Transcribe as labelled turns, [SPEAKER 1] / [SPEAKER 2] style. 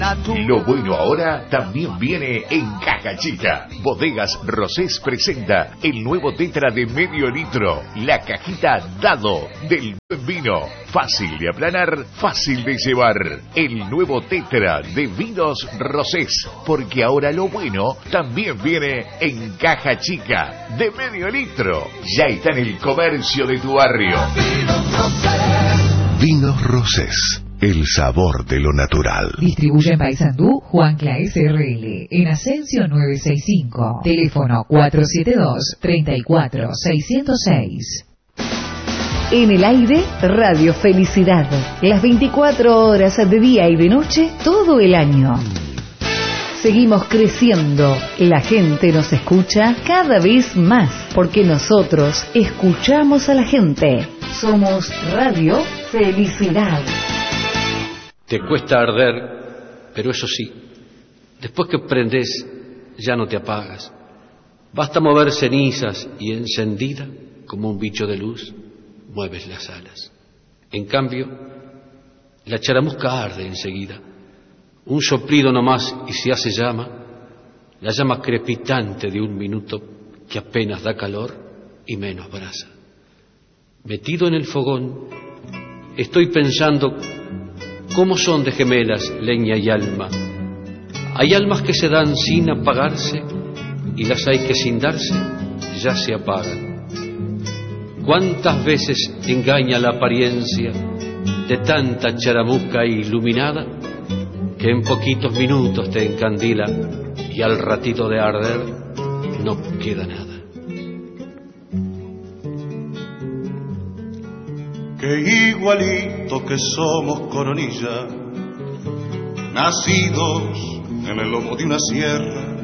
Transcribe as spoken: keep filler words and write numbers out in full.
[SPEAKER 1] Lo bueno ahora también viene en caja chica. Bodegas Rosés presenta el nuevo tetra de medio litro. La cajita Dado del buen vino. Fácil de aplanar, fácil de llevar. El nuevo tetra de vinos Rosés. Porque ahora lo bueno también viene en caja chica de medio litro. Ya está en el comercio de tu barrio.
[SPEAKER 2] Vinos Rosés. El sabor de lo natural.
[SPEAKER 3] Distribuye en Paysandú Juan Claes R L. En Ascenso novecientos sesenta y cinco. Teléfono cuatro siete dos, tres cuatro, seis cero seis.
[SPEAKER 4] En el aire, Radio Felicidad. Las veinticuatro horas de día y de noche, todo el año. Seguimos creciendo. La gente nos escucha cada vez más. Porque nosotros escuchamos a la gente. Somos Radio Felicidad.
[SPEAKER 5] Te cuesta arder, pero eso sí, después que prendes, ya no te apagas. Basta mover cenizas y encendida, como un bicho de luz, mueves las alas. En cambio, la charamusca arde enseguida. Un soplido nomás y se hace llama, la llama crepitante de un minuto que apenas da calor y menos brasa. Metido en el fogón, estoy pensando cómo son de gemelas leña y alma. Hay almas que se dan sin apagarse y las hay que sin darse ya se apagan. ¿Cuántas veces engaña la apariencia de tanta charamusca iluminada que en poquitos minutos te encandila y al ratito de arder no queda nada?
[SPEAKER 6] Que igualito que somos Coronilla, nacidos en el lomo de una sierra,